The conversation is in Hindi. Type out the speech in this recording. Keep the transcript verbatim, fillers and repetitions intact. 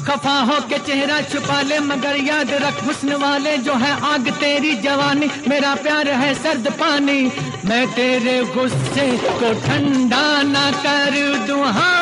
खफा हो के चेहरा छुपा ले, मगर याद रख हुस्न वाले जो है आग तेरी जवानी, मेरा प्यार है सर्द पानी, मैं तेरे गुस्से को ठंडा ना कर दूं। हाँ